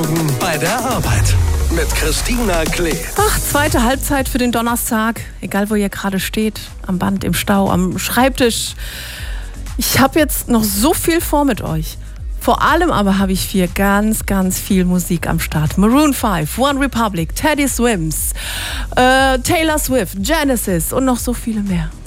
Morgen bei der Arbeit mit Christina Klee. Ach, zweite Halbzeit für den Donnerstag. Egal, wo ihr gerade steht. Am Band, im Stau, am Schreibtisch. Ich habe jetzt noch so viel vor mit euch. Vor allem aber habe ich ganz viel Musik am Start. Maroon 5, One Republic, Teddy Swims, Taylor Swift, Genesis und noch so viele mehr.